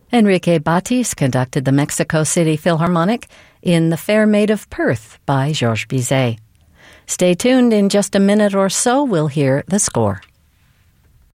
Enrique Batis conducted the Mexico City Philharmonic in The Fair Maid of Perth by Georges Bizet. Stay tuned. In just a minute or so, we'll hear the score.